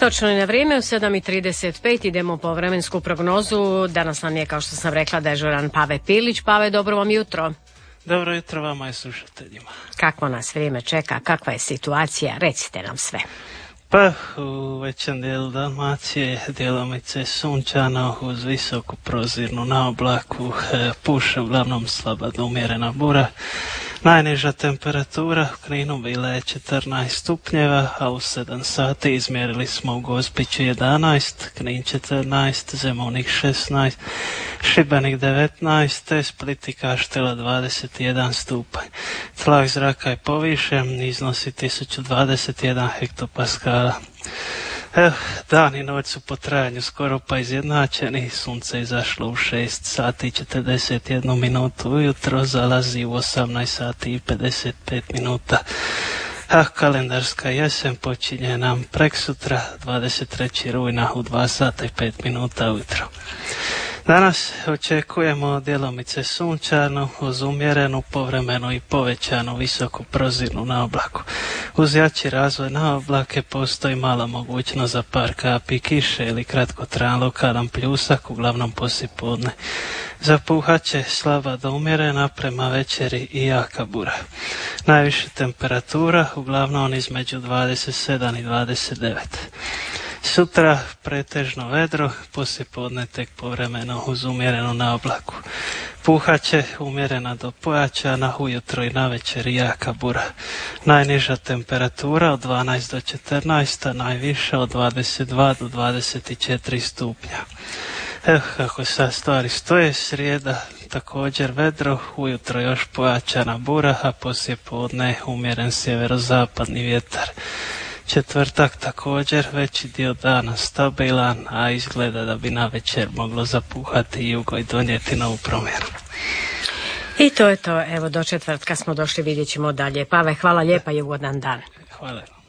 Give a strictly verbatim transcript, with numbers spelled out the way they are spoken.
Točno je na vrijeme, u sedam i trideset pet idemo po vremensku prognozu. Danas nam je, kao što sam rekla, dežuran Pave Pilić. Pave, dobro vam jutro. Dobro jutro vama i slušateljima. Kakvo nas vrijeme čeka, kakva je situacija, recite nam sve. Pa u većem dijelu Dalmacije djelomice sunčano uz visoku prozirnu naoblaku, e, puše uglavnom slaba do umjerena bura. Najniža temperatura u Kninu bila je četrnaest stupnjeva, a u sedam sati izmjerili smo u Gospiću jedanaest, Knin četrnaest, Zemunik šesnaest, Šibenik devetnaest, te Split i Kaštela dvadeset jedan stupanj. Tlak zraka je povišen, iznosi tisuću dvadeset jedan hektopaskala. Evo, dan i noć su po trajanju skoro pa izjednačeni. Sunce je izašlo u šest sati i četrdeset jednu minutu ujutro, zalazi u osamnaest sati i pedeset pet minuta. A kalendarska jesen počinje nam preksutra, dvadeset trećeg rujna u dva sata i pet minuta ujutro. Danas očekujemo djelomice sunčanu uz umjerenu, povremenu i povećanu visoku prozirnu naoblaku. Uz jači razvoj naoblake postoji mala mogućnost za par kapi kiše ili kratkotrajan lokalan pljusak, uglavnom poslijepodne. Zapuhat će slaba do umjerena, prema večeri i jaka bura. Najviša temperatura uglavnom između dvadeset sedam i dvadeset devet. Sutra pretežno vedro, poslijepodne tek povremeno uz umjerenu naoblaku. Puhat će umjerena do pojačana, ujutro i navečer jaka bura. Najniža temperatura od dvanaest do četrnaest, a najviša od dvadeset dva do dvadeset četiri stupnja. Evo kako sad stvari stoje, srijeda također vedro, ujutro još pojačana bura, a poslijepodne umjeren sjeverozapadni vjetar. Četvrtak također veći dio dana stabilan, a izgleda da bi na večer moglo zapuhati jugo i donijeti novu promjenu. I to je to, evo do četvrtka smo došli, vidjet ćemo dalje. Pave, hvala lijepa i ugodan dan. Hvala.